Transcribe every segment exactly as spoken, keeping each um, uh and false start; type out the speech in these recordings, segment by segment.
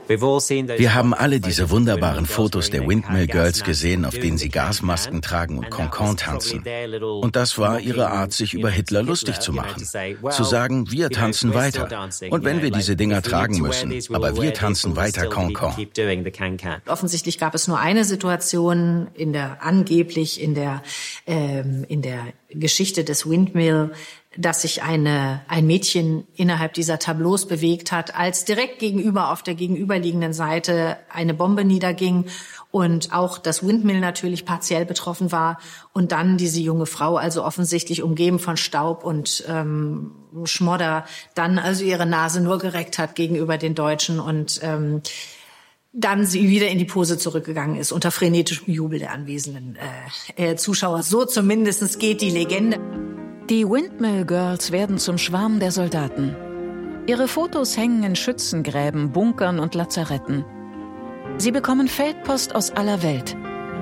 Wir haben alle diese wunderbaren Fotos der Windmill Girls gesehen, auf denen sie Gasmasken tragen und Cancan tanzen. Und das war ihre Art, sich über Hitler lustig zu machen. Zu sagen, wir tanzen weiter. Und wenn wir diese Dinger tragen müssen, aber wir tanzen weiter Cancan. Offensichtlich gab es nur eine Situation in der angeblich in der ähm, in der Geschichte des Windmill, dass sich eine, ein Mädchen innerhalb dieser Tableaus bewegt hat, als direkt gegenüber auf der gegenüberliegenden Seite eine Bombe niederging und auch das Windmill natürlich partiell betroffen war und dann diese junge Frau, also offensichtlich umgeben von Staub und ähm, Schmodder, dann also ihre Nase nur gereckt hat gegenüber den Deutschen und ähm, dann sie wieder in die Pose zurückgegangen ist, unter frenetischem Jubel der anwesenden äh, äh, Zuschauer. So zumindest geht die Legende. Die Windmill Girls werden zum Schwarm der Soldaten. Ihre Fotos hängen in Schützengräben, Bunkern und Lazaretten. Sie bekommen Feldpost aus aller Welt.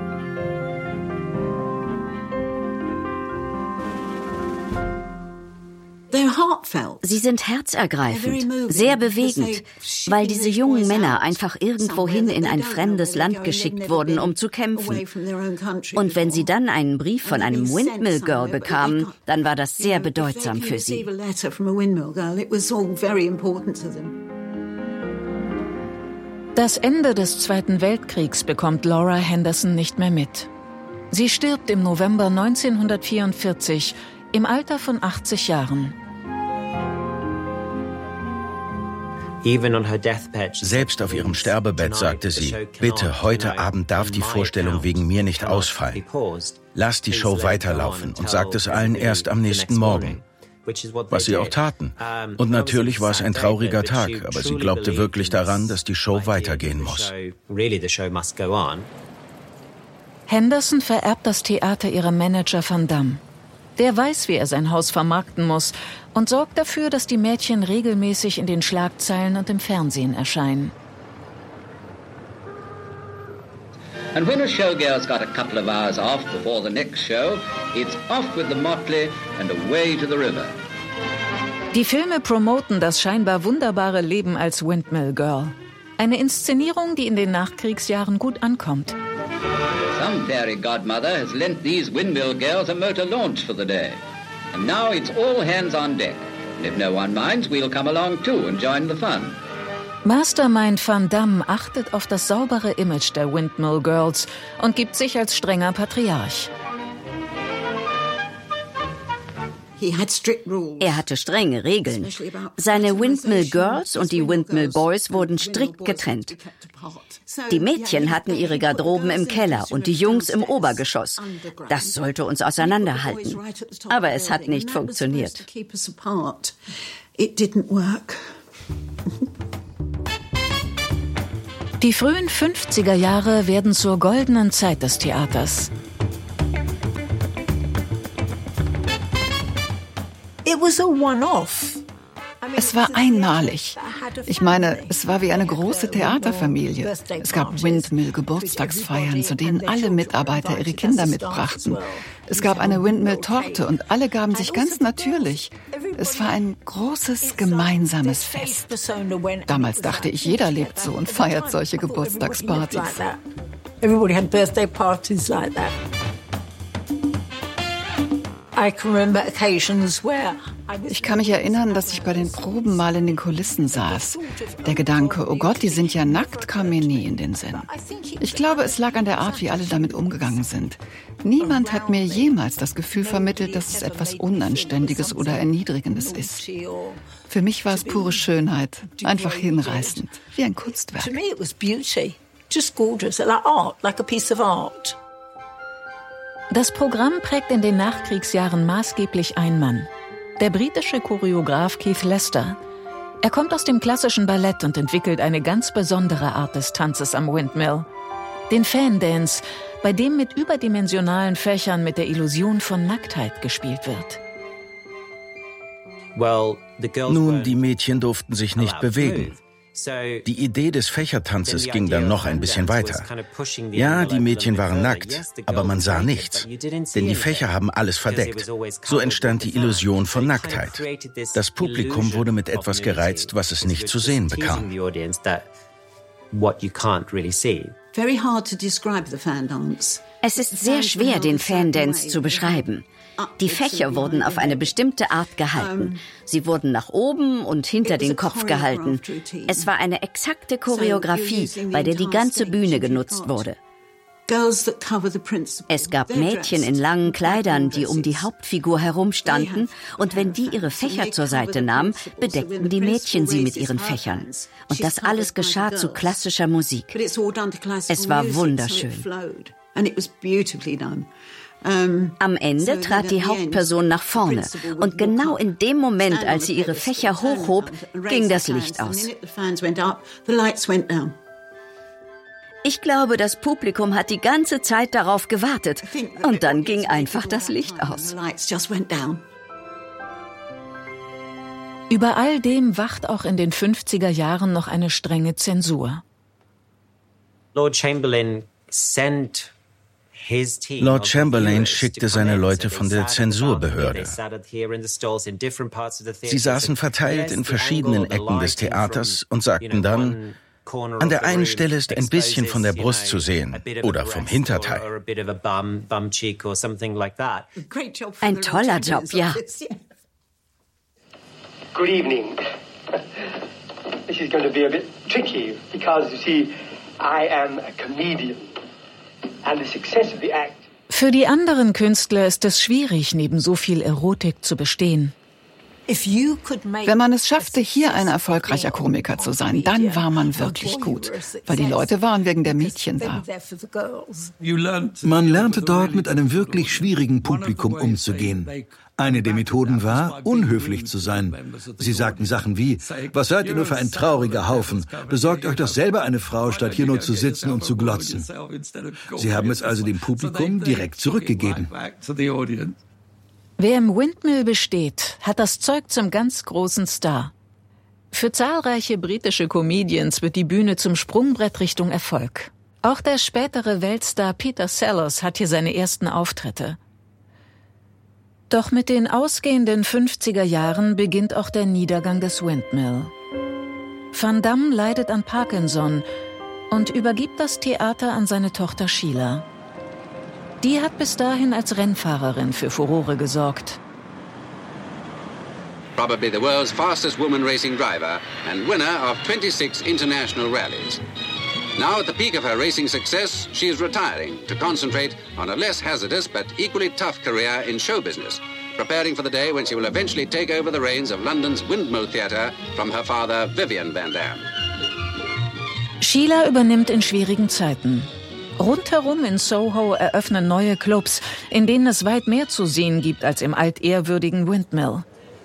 Sie sind herzergreifend, sehr bewegend, weil diese jungen Männer einfach irgendwohin in ein fremdes Land geschickt wurden, um zu kämpfen. Und wenn sie dann einen Brief von einem Windmill Girl bekamen, dann war das sehr bedeutsam für sie. Das Ende des Zweiten Weltkriegs bekommt Laura Henderson nicht mehr mit. Sie stirbt im November neunzehnhundertvierundvierzig im Alter von achtzig Jahren. Selbst auf ihrem Sterbebett sagte sie, bitte, heute Abend darf die Vorstellung wegen mir nicht ausfallen. Lasst die Show weiterlaufen und sagt es allen erst am nächsten Morgen. Was sie auch taten. Und natürlich war es ein trauriger Tag, aber sie glaubte wirklich daran, dass die Show weitergehen muss. Henderson vererbt das Theater ihrem Manager Van Damme. Der weiß, wie er sein Haus vermarkten muss und sorgt dafür, dass die Mädchen regelmäßig in den Schlagzeilen und im Fernsehen erscheinen. And when a showgirl's got a couple of hours off before the next show, it's off with the motley and away to the river. Die Filme promoten das scheinbar wunderbare Leben als Windmill Girl. Eine Inszenierung, die in den Nachkriegsjahren gut ankommt. Some fairy godmother has lent these Windmill Girls a motor launch for the day. And now it's all hands on deck. And if no one minds, we'll come along too and join the fun. Mastermind Van Damme achtet auf das saubere Image der Windmill Girls und gibt sich als strenger Patriarch. Er hatte strenge Regeln. Seine Windmill Girls und die Windmill Boys wurden strikt getrennt. Die Mädchen hatten ihre Garderoben im Keller und die Jungs im Obergeschoss. Das sollte uns auseinanderhalten. Aber es hat nicht funktioniert. Die frühen fünfziger Jahre werden zur goldenen Zeit des Theaters. Es war einmalig. Ich meine, es war wie eine große Theaterfamilie. Es gab Windmill-Geburtstagsfeiern, zu denen alle Mitarbeiter ihre Kinder mitbrachten. Es gab eine Windmill-Torte und alle gaben sich ganz natürlich. Es war ein großes gemeinsames Fest. Damals dachte ich, jeder lebt so und feiert solche Geburtstagspartys. Everybody had birthday parties like that. Ich kann mich erinnern, dass ich bei den Proben mal in den Kulissen saß. Der Gedanke, oh Gott, die sind ja nackt, kam mir nie in den Sinn. Ich glaube, es lag an der Art, wie alle damit umgegangen sind. Niemand hat mir jemals das Gefühl vermittelt, dass es etwas Unanständiges oder Erniedrigendes ist. Für mich war es pure Schönheit, einfach hinreißend, wie ein Kunstwerk. Das Programm prägt in den Nachkriegsjahren maßgeblich ein Mann, der britische Choreograf Keith Lester. Er kommt aus dem klassischen Ballett und entwickelt eine ganz besondere Art des Tanzes am Windmill. Den Fan-Dance, bei dem mit überdimensionalen Fächern mit der Illusion von Nacktheit gespielt wird. Nun, die Mädchen durften sich nicht bewegen. Die Idee des Fächertanzes ging dann noch ein bisschen weiter. Ja, die Mädchen waren nackt, aber man sah nichts, denn die Fächer haben alles verdeckt. So entstand die Illusion von Nacktheit. Das Publikum wurde mit etwas gereizt, was es nicht zu sehen bekam. what you can't really see. Es ist sehr schwer, den Fandance zu beschreiben. Die Fächer wurden auf eine bestimmte Art gehalten. Sie wurden nach oben und hinter den Kopf gehalten. Es war eine exakte Choreografie, bei der die ganze Bühne genutzt wurde. Es gab Mädchen in langen Kleidern, die um die Hauptfigur herumstanden, und wenn die ihre Fächer zur Seite nahmen, bedeckten die Mädchen sie mit ihren Fächern. Und das alles geschah zu klassischer Musik. Es war wunderschön. Am Ende trat die Hauptperson nach vorne, und genau in dem Moment, als sie ihre Fächer hochhob, ging das Licht aus. Ich glaube, das Publikum hat die ganze Zeit darauf gewartet, und dann ging einfach das Licht aus. Über all dem wacht auch in den fünfziger Jahren noch eine strenge Zensur. Lord Chamberlain sent Lord Chamberlain schickte seine Leute von der Zensurbehörde. Sie saßen verteilt in verschiedenen Ecken des Theaters und sagten dann, an der einen Stelle ist ein bisschen von der Brust zu sehen oder vom Hinterteil. Ein toller Job, ja. Good evening. This is going to be a bit tricky because, you see, I am a comedian. And the success of the act. Für die anderen Künstler ist es schwierig, neben so viel Erotik zu bestehen. Wenn man es schaffte, hier ein erfolgreicher Komiker zu sein, dann war man wirklich gut, weil die Leute waren wegen der Mädchen da. Man lernte dort mit einem wirklich schwierigen Publikum umzugehen. Eine der Methoden war, unhöflich zu sein. Sie sagten Sachen wie, was seid ihr nur für ein trauriger Haufen? Besorgt euch doch selber eine Frau, statt hier nur zu sitzen und zu glotzen. Sie haben es also dem Publikum direkt zurückgegeben. Wer im Windmill besteht, hat das Zeug zum ganz großen Star. Für zahlreiche britische Comedians wird die Bühne zum Sprungbrett Richtung Erfolg. Auch der spätere Weltstar Peter Sellers hat hier seine ersten Auftritte. Doch mit den ausgehenden fünfziger Jahren beginnt auch der Niedergang des Windmill. Van Damme leidet an Parkinson und übergibt das Theater an seine Tochter Sheila. Die hat bis dahin als Rennfahrerin für Furore gesorgt. Probably the world's fastest woman racing driver and winner of twenty-six international rallies. Now at the peak of her racing success, she is retiring to concentrate on a less hazardous but equally tough career in show business, preparing for the day when she will eventually take over the reins of London's Windmill Theatre from her father Vivian Van Damme. Sheila übernimmt in schwierigen Zeiten. Rundherum in Soho eröffnen neue Clubs, in denen es weit mehr zu sehen gibt als im altehrwürdigen Windmill.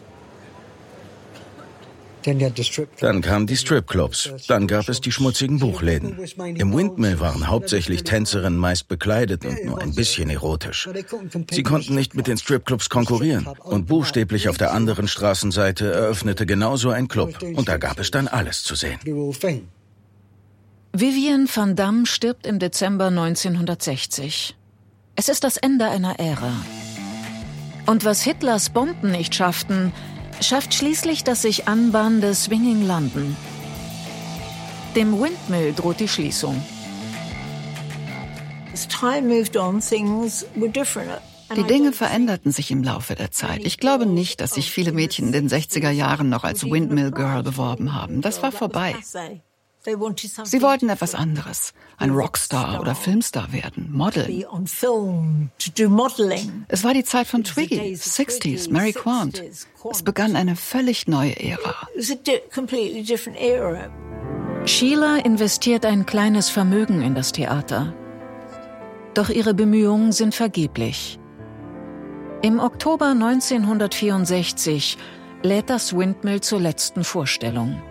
Dann kamen die Stripclubs, dann gab es die schmutzigen Buchläden. Im Windmill waren hauptsächlich Tänzerinnen meist bekleidet und nur ein bisschen erotisch. Sie konnten nicht mit den Stripclubs konkurrieren und buchstäblich auf der anderen Straßenseite eröffnete genauso ein Club und da gab es dann alles zu sehen. Vivian Van Damme stirbt im Dezember neunzehnhundertsechzig. Es ist das Ende einer Ära. Und was Hitlers Bomben nicht schafften, schafft schließlich das sich anbahnende Swinging London. Dem Windmill droht die Schließung. Die Dinge veränderten sich im Laufe der Zeit. Ich glaube nicht, dass sich viele Mädchen in den sechziger Jahren noch als Windmill Girl beworben haben. Das war vorbei. Sie wollten etwas anderes, ein Rockstar oder Filmstar werden, Model. Es war die Zeit von Twiggy, sechziger, Mary Quant. Es begann eine völlig neue Ära. Sheila investiert ein kleines Vermögen in das Theater. Doch ihre Bemühungen sind vergeblich. Im Oktober neunzehnhundertvierundsechzig lädt das Windmill zur letzten Vorstellung.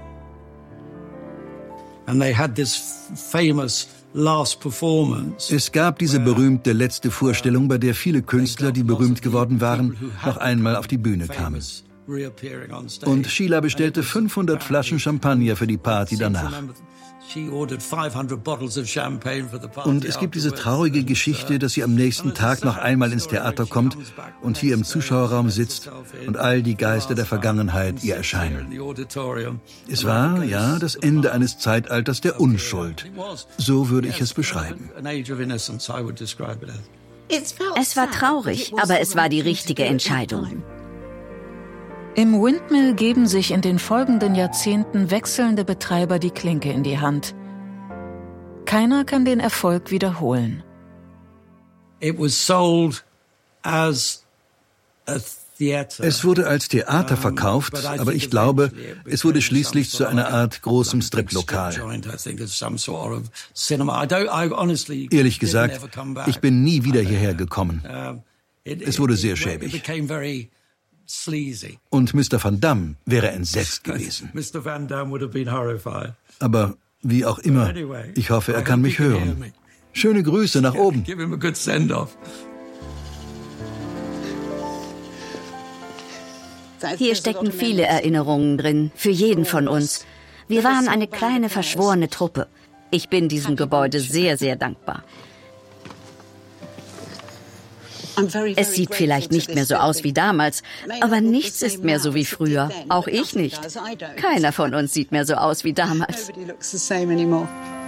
Es gab diese berühmte letzte Vorstellung, bei der viele Künstler, die berühmt geworden waren, noch einmal auf die Bühne kamen. Und Sheila bestellte fünfhundert Flaschen Champagner für die Party danach. Und es gibt diese traurige Geschichte, dass sie am nächsten Tag noch einmal ins Theater kommt und hier im Zuschauerraum sitzt und all die Geister der Vergangenheit ihr erscheinen. Es war, ja, das Ende eines Zeitalters der Unschuld. So würde ich es beschreiben. Es war traurig, aber es war die richtige Entscheidung. Im Windmill geben sich in den folgenden Jahrzehnten wechselnde Betreiber die Klinke in die Hand. Keiner kann den Erfolg wiederholen. Es wurde als Theater verkauft, aber ich glaube, es wurde schließlich zu einer Art großem Striplokal. Ehrlich gesagt, ich bin nie wieder hierher gekommen. Es wurde sehr schäbig. Und Mister Van Damme wäre entsetzt gewesen. Aber wie auch immer, ich hoffe, er kann mich hören. Schöne Grüße nach oben. Hier stecken viele Erinnerungen drin, für jeden von uns. Wir waren eine kleine, verschworene Truppe. Ich bin diesem Gebäude sehr, sehr dankbar. Es sieht vielleicht nicht mehr so aus wie damals, aber nichts ist mehr so wie früher. Auch ich nicht. Keiner von uns sieht mehr so aus wie damals.